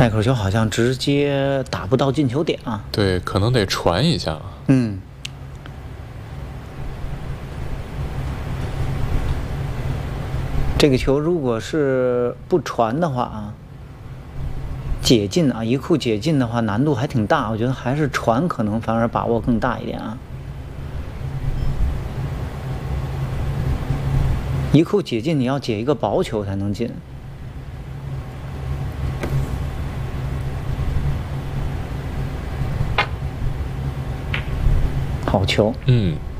带口球好像直接打不到进球点啊。 对，可能得传一下。 这个球如果是不传的话啊，解禁啊，一库解禁的话难度还挺大，我觉得还是传可能反而把握更大一点啊。一库解禁你要解一个薄球才能进。好球。